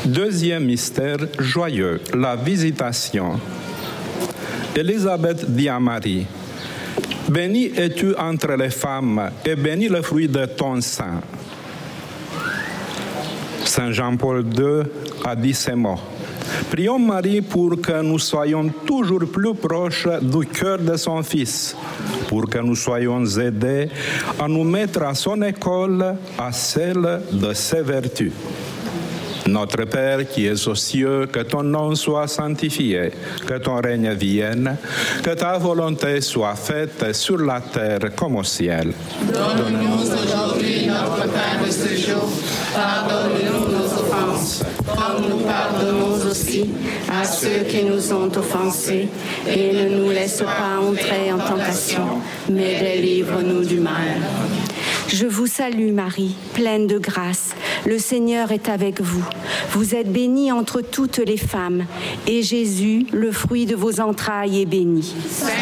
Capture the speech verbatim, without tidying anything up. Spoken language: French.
Deuxième mystère joyeux, la visitation. Élisabeth dit à Marie, « Bénie es-tu entre les femmes, et béni le fruit de ton sein. » Saint Jean-Paul deux a dit ces mots. Prions Marie pour que nous soyons toujours plus proches du cœur de son Fils, pour que nous soyons aidés à nous mettre à son école, à celle de ses vertus. Notre Père qui es aux cieux, que ton nom soit sanctifié, que ton règne vienne, que ta volonté soit faite sur la terre comme au ciel. Donne-nous aujourd'hui notre pain de ce jour. Pardonne-nous nos offenses, comme nous pardonnons aussi à ceux qui nous ont offensés. Et ne nous laisse pas entrer en tentation, mais délivre-nous du mal. Je vous salue Marie, pleine de grâce. Le Seigneur est avec vous. Vous êtes bénie entre toutes les femmes, et Jésus, le fruit de vos entrailles, est béni.